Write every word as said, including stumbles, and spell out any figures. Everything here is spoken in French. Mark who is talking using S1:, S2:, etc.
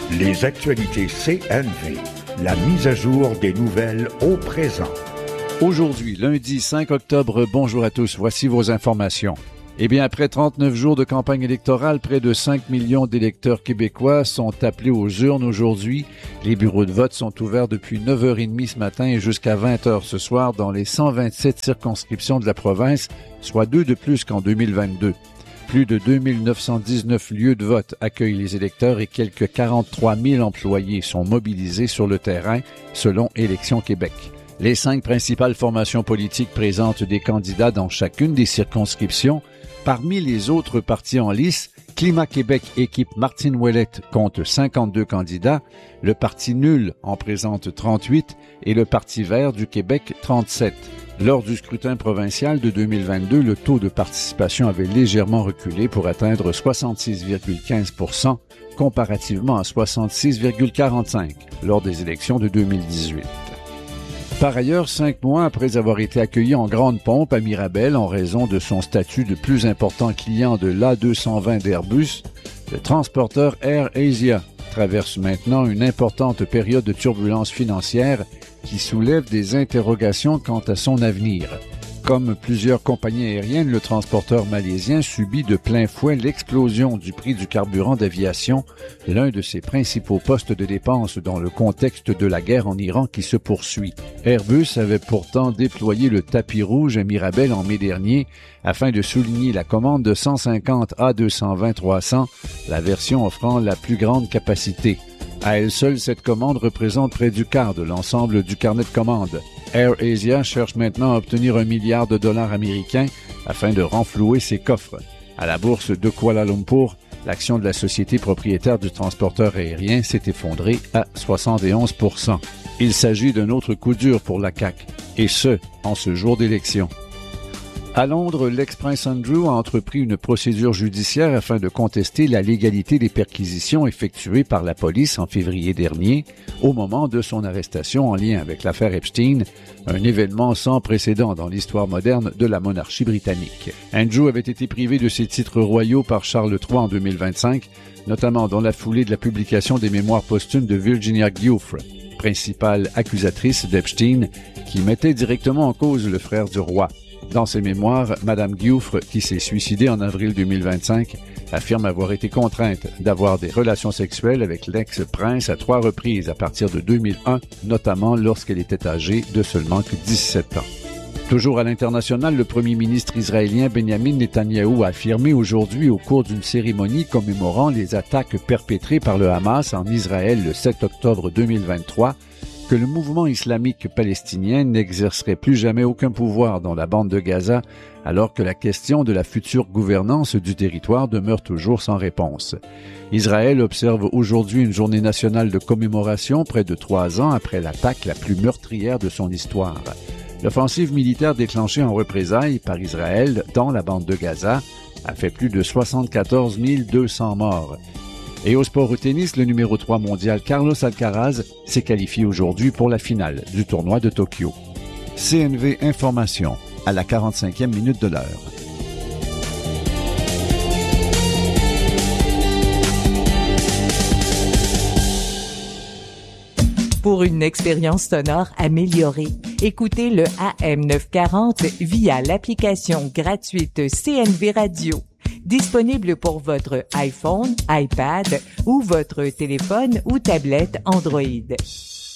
S1: Les actualités C N V, la mise à jour des nouvelles au présent.
S2: Aujourd'hui, lundi cinq octobre, bonjour à tous, voici vos informations. Eh bien, après trente-neuf jours de campagne électorale, près de cinq millions d'électeurs québécois sont appelés aux urnes aujourd'hui. Les bureaux de vote sont ouverts depuis neuf heures trente ce matin et jusqu'à vingt heures ce soir dans les cent vingt-sept circonscriptions de la province, soit deux de plus qu'en deux mille vingt-deux. Plus de deux mille neuf cent dix-neuf lieux de vote accueillent les électeurs et quelques quarante-trois mille employés sont mobilisés sur le terrain, selon Élections Québec. Les cinq principales formations politiques présentent des candidats dans chacune des circonscriptions. Parmi les autres partis en lice, Climat Québec équipe Martine Ouellette compte cinquante-deux candidats, le Parti nul en présente trente-huit et le Parti vert du Québec trente-sept. Lors du scrutin provincial de deux mille vingt-deux, le taux de participation avait légèrement reculé pour atteindre soixante-six virgule quinze pour cent comparativement à soixante-six virgule quarante-cinq pour cent lors des élections de deux mille dix-huit. Par ailleurs, cinq mois après avoir été accueilli en grande pompe à Mirabel en raison de son statut de plus important client de l'A deux cent vingt d'Airbus, le transporteur Air Asia traverse maintenant une importante période de turbulence financière qui soulève des interrogations quant à son avenir. Comme plusieurs compagnies aériennes, le transporteur malaisien subit de plein fouet l'explosion du prix du carburant d'aviation, l'un de ses principaux postes de dépenses dans le contexte de la guerre en Iran qui se poursuit. Airbus avait pourtant déployé le tapis rouge à Mirabel en mai dernier afin de souligner la commande de cent cinquante A deux cent vingt trois cents, la version offrant la plus grande capacité. À elle seule, cette commande représente près du quart de l'ensemble du carnet de commandes. Air Asia cherche maintenant à obtenir un milliard de dollars américains afin de renflouer ses coffres. À la bourse de Kuala Lumpur, l'action de la société propriétaire du transporteur aérien s'est effondrée à soixante et onze pour cent. Il s'agit d'un autre coup dur pour la C A Q, et ce, en ce jour d'élection. À Londres, l'ex-prince Andrew a entrepris une procédure judiciaire afin de contester la légalité des perquisitions effectuées par la police en février dernier, au moment de son arrestation en lien avec l'affaire Epstein, un événement sans précédent dans l'histoire moderne de la monarchie britannique. Andrew avait été privé de ses titres royaux par Charles trois en deux mille vingt-cinq, notamment dans la foulée de la publication des mémoires posthumes de Virginia Giuffre, principale accusatrice d'Epstein, qui mettait directement en cause le frère du roi. Dans ses mémoires, Madame Giuffre, qui s'est suicidée en avril deux mille vingt-cinq, affirme avoir été contrainte d'avoir des relations sexuelles avec l'ex-prince à trois reprises à partir de deux mille un, notamment lorsqu'elle était âgée de seulement que dix-sept ans. Toujours à l'international, le premier ministre israélien Benjamin Netanyahou a affirmé aujourd'hui au cours d'une cérémonie commémorant les attaques perpétrées par le Hamas en Israël le sept octobre deux mille vingt-trois que le mouvement islamique palestinien n'exercerait plus jamais aucun pouvoir dans la bande de Gaza, alors que la question de la future gouvernance du territoire demeure toujours sans réponse. Israël observe aujourd'hui une journée nationale de commémoration près de trois ans après l'attaque la plus meurtrière de son histoire. L'offensive militaire déclenchée en représailles par Israël dans la bande de Gaza a fait plus de soixante-quatorze mille deux cents morts. Et au sport au tennis, le numéro trois mondial Carlos Alcaraz s'est qualifié aujourd'hui pour la finale du tournoi de Tokyo. C N V Information, à la quarante-cinquième minute de l'heure.
S3: Pour une expérience sonore améliorée, écoutez le A M neuf cent quarante via l'application gratuite C N V Radio. Disponible pour votre iPhone, iPad ou votre téléphone ou tablette Android.